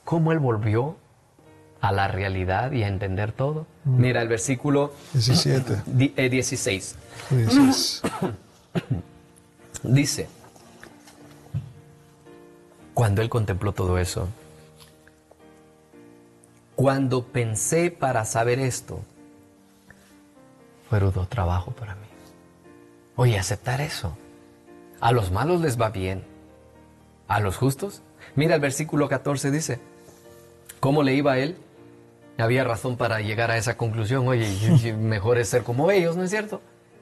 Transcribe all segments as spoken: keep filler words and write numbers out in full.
cómo él volvió a la realidad y a entender todo. Mm. Mira el versículo diecisiete. Di, eh, dieciséis. dieciséis. Dice, cuando él contempló todo eso, cuando pensé para saber esto, fue rudo trabajo para mí. Oye, aceptar eso. A los malos les va bien. A los justos. Mira el versículo catorce dice, ¿cómo le iba a él? Había razón para llegar a esa conclusión. Oye, mejor es ser como ellos, ¿no es cierto?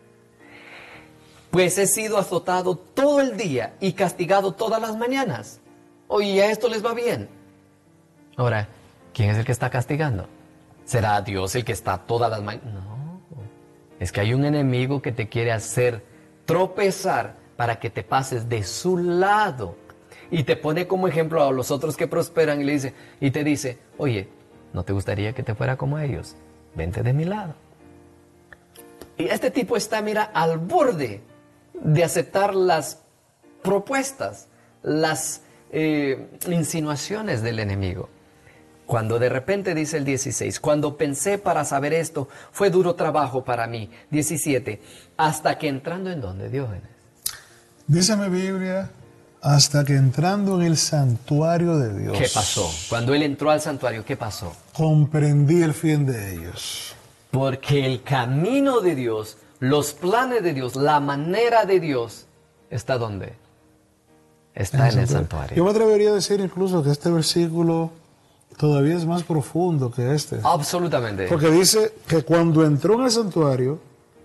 Pues he sido azotado todo el día y castigado todas las mañanas. Oye, ¿a esto les va bien? Ahora, ¿quién es el que está castigando? ¿Será Dios el que está todas las mañanas? No. Es que hay un enemigo que te quiere hacer tropezar para que te pases de su lado. Y te pone como ejemplo a los otros que prosperan y, le dice, y te dice, oye, ¿no te gustaría que te fuera como ellos? Vente de mi lado. Y este tipo está, mira, al borde de aceptar las propuestas, las eh, insinuaciones del enemigo. Cuando de repente dice el dieciséis, cuando pensé para saber esto, fue duro trabajo para mí. diecisiete, hasta que entrando en donde, Diógenes. Dice mi Biblia, hasta que entrando en el santuario de Dios. ¿Qué pasó? Cuando él entró al santuario, ¿qué pasó? Comprendí el fin de ellos. Porque el camino de Dios, los planes de Dios, la manera de Dios, ¿está dónde? Está en el, en el santuario. Yo me atrevería a decir incluso que este versículo todavía es más profundo que este. Absolutamente. Porque dice que cuando entró en el santuario,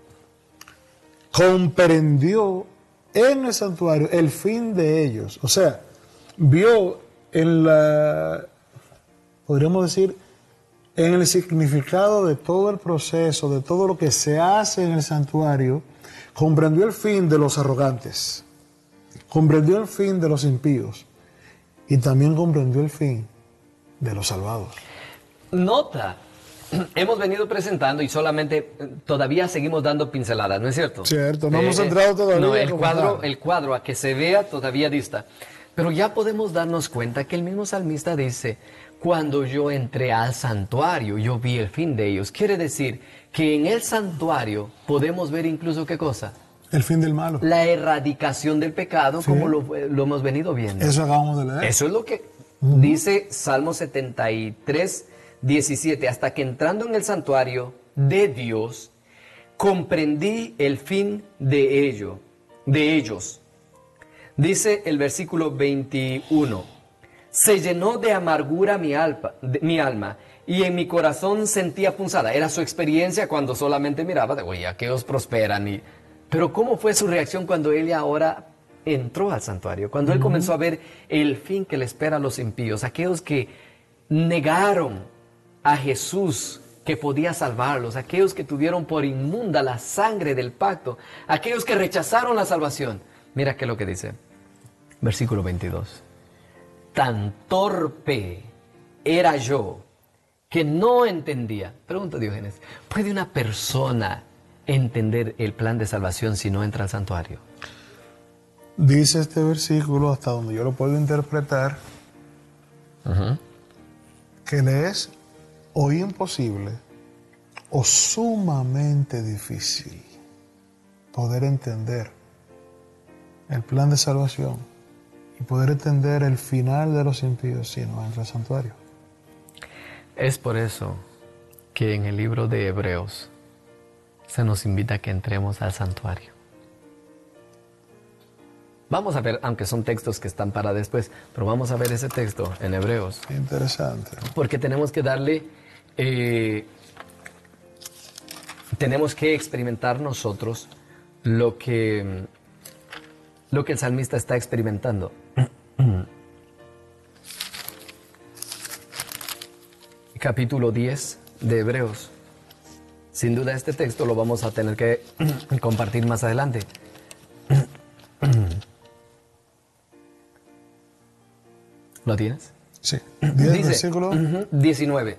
comprendió en el santuario el fin de ellos. O sea, vio en la, podríamos decir, en el significado de todo el proceso, de todo lo que se hace en el santuario, comprendió el fin de los arrogantes, comprendió el fin de los impíos y también comprendió el fin de los salvados. Nota, hemos venido presentando y solamente todavía seguimos dando pinceladas, ¿no es cierto? Cierto, no eh, hemos entrado todavía. No, el cuadro, el cuadro a que se vea todavía dista. Pero ya podemos darnos cuenta que el mismo salmista dice, cuando yo entré al santuario, yo vi el fin de ellos. Quiere decir que en el santuario podemos ver incluso ¿qué cosa? El fin del malo. La erradicación del pecado, sí, como lo, lo hemos venido viendo. Eso acabamos de leer. Eso es lo que uh-huh. dice Salmo setenta y tres, diecisiete. Hasta que entrando en el santuario de Dios, comprendí el fin de ello, de ellos. Dice el versículo veintiuno, se llenó de amargura mi alma, de, mi alma y en mi corazón sentía punzada. Era su experiencia cuando solamente miraba de, oye, aquellos prosperan. Y... Pero ¿cómo fue su reacción cuando él ahora entró al santuario? Cuando uh-huh. él comenzó a ver el fin que le espera a los impíos, aquellos que negaron a Jesús que podía salvarlos, aquellos que tuvieron por inmunda la sangre del pacto, aquellos que rechazaron la salvación. Mira qué es lo que dice, versículo veintidós. Tan torpe era yo que no entendía. Pregunta Diógenes, ¿puede una persona entender el plan de salvación si no entra al santuario? Dice este versículo, hasta donde yo lo puedo interpretar, uh-huh. que le es o imposible o sumamente difícil poder entender el plan de salvación y poder entender el final de los impíos si no entra al santuario. Es por eso que en el libro de Hebreos se nos invita a que entremos al santuario. Vamos a ver, aunque son textos que están para después, pero vamos a ver ese texto en Hebreos. Interesante. Porque tenemos que darle, eh, tenemos que experimentar nosotros lo que, lo que el salmista está experimentando. Capítulo diez de Hebreos. Sin duda este texto lo vamos a tener que compartir más adelante. ¿Lo tienes? Sí. diez, dice, versículo uh-huh, diecinueve.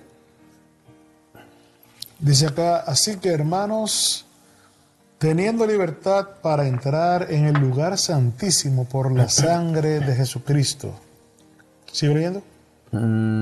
Dice acá, así que hermanos, teniendo libertad para entrar en el lugar santísimo por la sangre de Jesucristo. ¿Sigo leyendo? Mm.